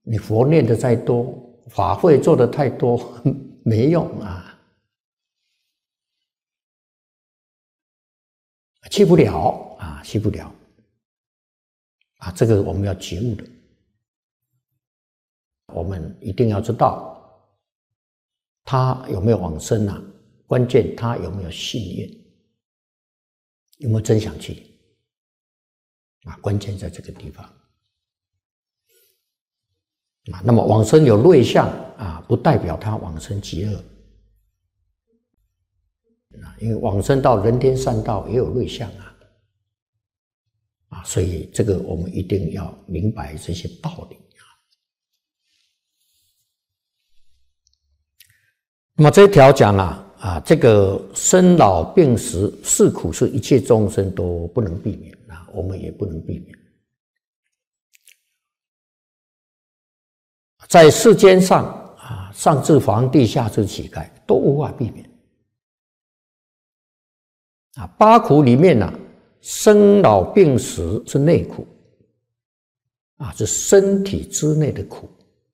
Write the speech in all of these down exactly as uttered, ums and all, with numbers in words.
你佛念的再多，法会做的太多，没用啊，去不了啊，去不了啊，这个我们要觉悟的，我们一定要知道他有没有往生啊，关键他有没有信愿，有没有真想去啊，关键在这个地方啊。那么往生有瑞相啊，不代表他往生极乐啊，因为往生到人天善道也有瑞相啊。啊，所以这个我们一定要明白这些道理啊。那么这一条讲啊，啊，这个生老病死是苦，是一切众生都不能避免啊，我们也不能避免。在世间上啊，上至皇帝，下至乞丐，都无法避免啊。八苦里面呢、啊。生老病死是内苦啊，是身体之内的苦。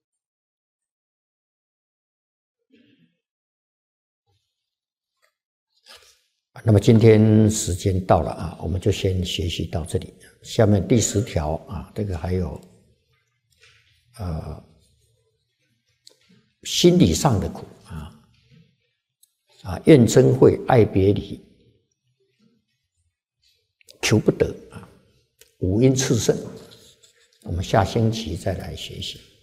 那么今天时间到了啊，我们就先学习到这里。下面第十条啊，这个还有呃心理上的苦啊啊，怨憎会、爱别离。求不得啊，五阴炽盛，我们下星期再来学习。